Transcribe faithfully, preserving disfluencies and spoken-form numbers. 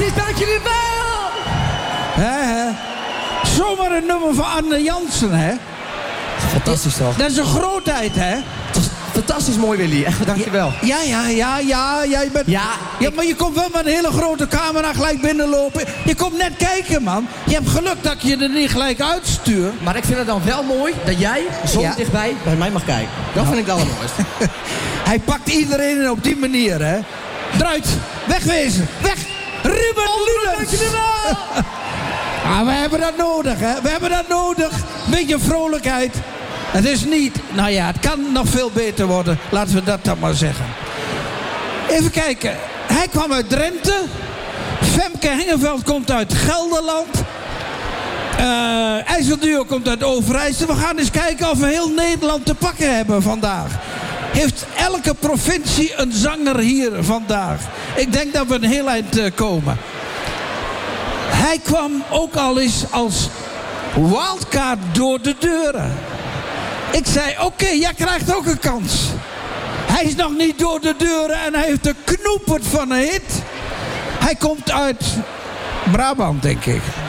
is dankjewel wel. Hè, hè. Zomaar een nummer van Arne Jansen, hè? Fantastisch toch? Dat is een grootheid, hè? Fantastisch mooi, Willy. Echt dankjewel. Ja, ja, ja, ja. Jij bent... Ja, ja, ik... maar je komt wel met een hele grote camera gelijk binnenlopen. Je komt net kijken, man. Je hebt geluk dat ik je er niet gelijk uitstuur. Maar ik vind het dan wel mooi dat jij zo Ja. dichtbij bij mij mag kijken. Dat vind ik het allermooiste. Hij pakt iedereen op die manier, hè? Eruit. Wegwezen. Weg. Ruben Lulens. Ah, we hebben dat nodig, hè? We hebben dat nodig. Beetje vrolijkheid. Het is niet... Nou ja, het kan nog veel beter worden. Laten we dat dan maar zeggen. Even kijken. Hij kwam uit Drenthe. Femke Hengeveld komt uit Gelderland. Uh, IJsselduo komt uit Overijssel. We gaan eens kijken of we heel Nederland te pakken hebben vandaag. Heeft elke provincie een zanger hier vandaag. Ik denk dat we een heel eind uh, komen. Hij kwam ook al eens als wildcard door de deuren. Ik zei, oké, okay, jij krijgt ook een kans. Hij is nog niet door de deuren en hij heeft een knoepert van een hit. Hij komt uit Brabant, denk ik.